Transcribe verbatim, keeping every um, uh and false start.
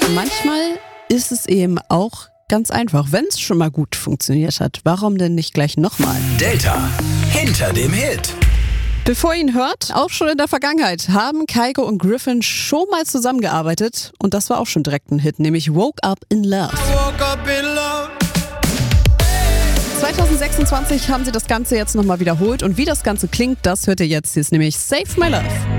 Manchmal ist es eben auch ganz einfach, wenn es schon mal gut funktioniert hat. Warum denn nicht gleich nochmal? Delta hinter dem Hit. Bevor ihr ihn hört, auch schon in der Vergangenheit haben Kygo und Griffin schon mal zusammengearbeitet und das war auch schon direkt ein Hit, nämlich Woke Up in Love. zwanzig sechsundzwanzig haben sie das Ganze jetzt nochmal wiederholt und wie das Ganze klingt, das hört ihr jetzt. Hier ist nämlich Save My Love.